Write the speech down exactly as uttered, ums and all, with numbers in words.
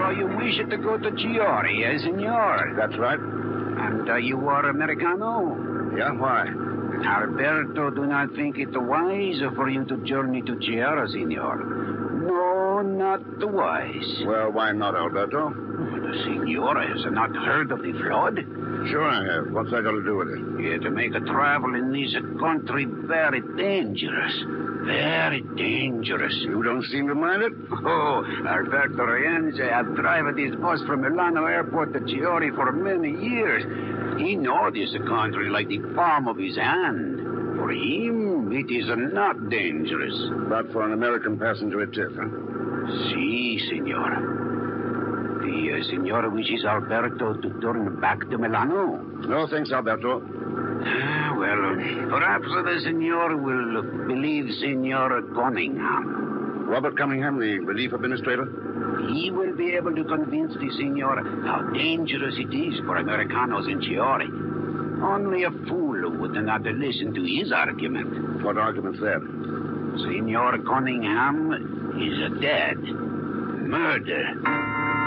So you wish to go to Chiori, eh, senor? That's right. And uh, you are Americano? Yeah, why? Alberto, do not think it wise for you to journey to Chiara, senor. No, not wise. Well, why not, Alberto? The senora has not heard of the flood. Sure I have. What's that got to do with it? Yeah, to make a travel in this country very dangerous. Very dangerous. You don't seem to mind it? Oh, Alberto Rienzi, I've driven this bus from Milano Airport to Chiori for many years. He knows this country like the palm of his hand. For him, it is not dangerous. But for an American passenger, it is, huh? Si, senor. The uh, senor wishes Alberto to turn back to Milano. No, thanks, Alberto. Ah, well, perhaps the senor will believe Senor Cunningham. Robert Cunningham, the relief administrator? He will be able to convince the senor how dangerous it is for Americanos in Chiori. Only a fool would not listen to his argument. What argument's that? Senor Cunningham is dead. Murder.